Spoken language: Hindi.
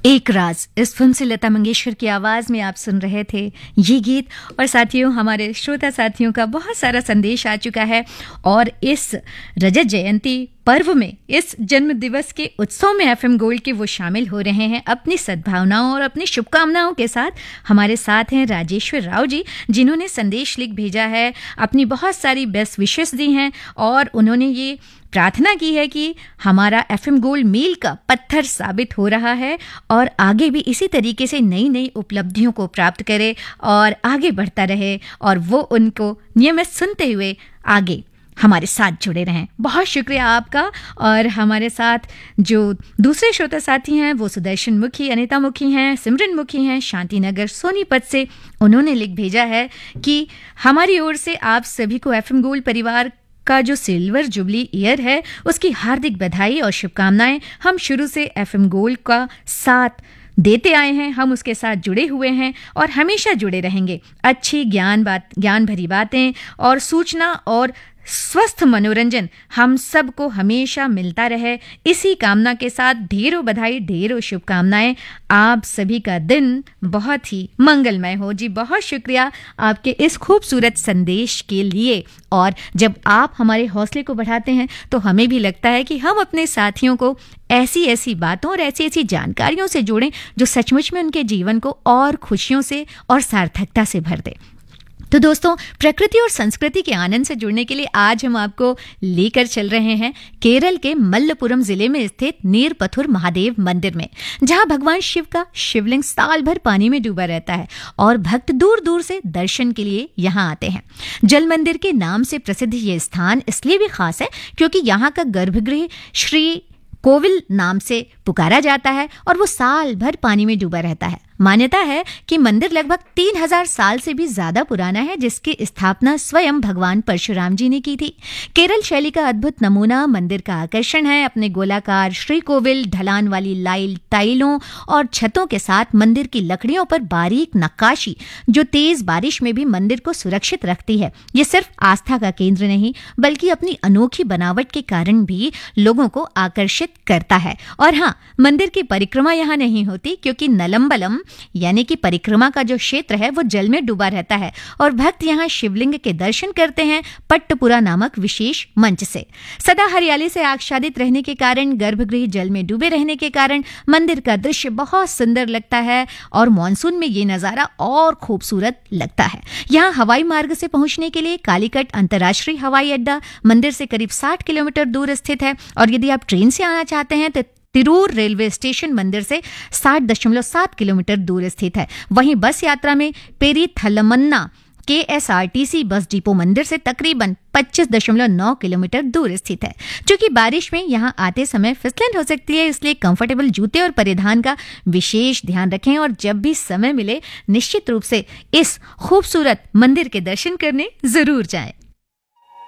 एक राज इस फिल्म से लता मंगेशकर की आवाज में आप सुन रहे थे ये गीत। और साथियों, हमारे श्रोता साथियों का बहुत सारा संदेश आ चुका है और इस रजत जयंती पर्व में, इस जन्म दिवस के उत्सव में एफएम गोल्ड के वो शामिल हो रहे हैं अपनी सद्भावनाओं और अपनी शुभकामनाओं के साथ। हमारे साथ हैं राजेश्वर राव जी, जिन्होंने संदेश लिख भेजा है, अपनी बहुत सारी बेस्ट विशेस दी हैं और उन्होंने ये प्रार्थना की है कि हमारा एफएम गोल्ड मील का पत्थर साबित हो रहा है और आगे भी इसी तरीके से नई नई उपलब्धियों को प्राप्त करे और आगे बढ़ता रहे और वो उनको नियमित सुनते हुए आगे हमारे साथ जुड़े रहें। बहुत शुक्रिया आपका। और हमारे साथ जो दूसरे श्रोता साथी हैं वो सुदर्शन मुखी, अनिता मुखी हैं, सिमरन मुखी हैं, शांतिनगर सोनीपत से। उन्होंने लिख भेजा है कि हमारी ओर से आप सभी को एफएम गोल्ड परिवार का जो सिल्वर जुबली ईयर है उसकी हार्दिक बधाई और शुभकामनाएं। हम शुरू से एफएम गोल्ड का साथ देते आए हैं, हम उसके साथ जुड़े हुए हैं और हमेशा जुड़े रहेंगे। अच्छी ज्ञान भरी बातें और सूचना और स्वस्थ मनोरंजन हम सबको हमेशा मिलता रहे, इसी कामना के साथ ढेरों बधाई, ढेरों शुभकामनाएं। आप सभी का दिन बहुत ही मंगलमय हो। जी बहुत शुक्रिया आपके इस खूबसूरत संदेश के लिए। और जब आप हमारे हौसले को बढ़ाते हैं तो हमें भी लगता है कि हम अपने साथियों को ऐसी ऐसी बातों और ऐसी ऐसी जानकारियों से जोड़ें जो सचमुच में उनके जीवन को और खुशियों से और सार्थकता से भर दे। तो दोस्तों, प्रकृति और संस्कृति के आनंद से जुड़ने के लिए आज हम आपको लेकर चल रहे हैं केरल के मल्लपुरम जिले में स्थित नीरपथुर महादेव मंदिर में, जहां भगवान शिव का शिवलिंग साल भर पानी में डूबा रहता है और भक्त दूर दूर से दर्शन के लिए यहां आते हैं। जल मंदिर के नाम से प्रसिद्ध ये स्थान इसलिए भी खास है क्योंकि यहाँ का गर्भगृह श्री कोविल नाम से पुकारा जाता है और वो साल भर पानी में डूबा रहता है। मान्यता है कि मंदिर लगभग 3000 साल से भी ज्यादा पुराना है, जिसकी स्थापना स्वयं भगवान परशुराम जी ने की थी। केरल शैली का अद्भुत नमूना मंदिर का आकर्षण है। अपने गोलाकार श्रीकोविल, ढलान वाली लाइल टाइलों और छतों के साथ मंदिर की लकड़ियों पर बारीक नक्काशी जो तेज बारिश में भी मंदिर को सुरक्षित रखती है। ये सिर्फ आस्था का केंद्र नहीं बल्कि अपनी अनोखी बनावट के कारण भी लोगों को आकर्षित करता है। और हाँ, मंदिर की परिक्रमा यहाँ नहीं होती क्योंकि नलम्बलम यानी कि परिक्रमा का जो क्षेत्र है वो जल में डूबा रहता है और भक्त यहाँ शिवलिंग के दर्शन करते हैं पट्टपुरा नामक विशेष मंच से। सदा हरियाली से आच्छादित रहने के कारण, गर्भगृह जल में डूबे रहने के कारण मंदिर का दृश्य बहुत सुंदर लगता है और मानसून में ये नजारा और खूबसूरत लगता है। यहाँ हवाई मार्ग से पहुंचने के लिए कालीकट अंतर्राष्ट्रीय हवाई अड्डा मंदिर से करीब 60 किलोमीटर दूर स्थित है और यदि आप ट्रेन से आना चाहते हैं तो तिरूर रेलवे स्टेशन मंदिर से 60.7 किलोमीटर दूर स्थित है। वहीं बस यात्रा में पेरीथलमन्ना KSRTC बस डिपो मंदिर से तकरीबन 25.9 किलोमीटर दूर स्थित है। चूंकि बारिश में यहां आते समय फिसलन हो सकती है, इसलिए कंफर्टेबल जूते और परिधान का विशेष ध्यान रखें और जब भी समय मिले निश्चित रूप से इस खूबसूरत मंदिर के दर्शन करने जरूर जाएं।